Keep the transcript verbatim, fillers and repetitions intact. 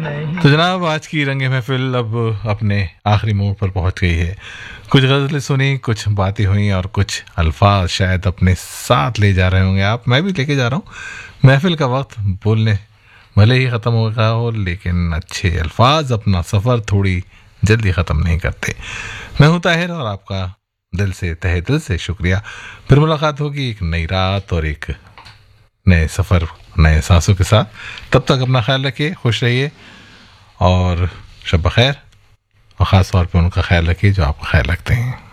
तो जनाब आज की रंगे महफिल अब अपने आखिरी मोड़ पर पहुंच गई है। कुछ गज़लें सुनी, कुछ बातें हुई और कुछ अल्फाज शायद अपने साथ ले जा रहे होंगे आप, मैं भी लेके जा रहा हूँ। महफिल का वक्त बोलने भले ही ख़त्म हो गया हो, लेकिन अच्छे अल्फाज अपना सफ़र थोड़ी जल्दी ख़त्म नहीं करते। मैं हूँ ताहिर और आपका दिल से तहे दिल से शुक्रिया। फिर मुलाकात होगी एक नई रात और एक नए सफ़र, नए सांसों के साथ। तब तक अपना ख्याल रखिए, खुश रहिए और शब बखैर। और ख़ास तौर पे उनका ख्याल रखिए जो आपका ख्याल रखते हैं।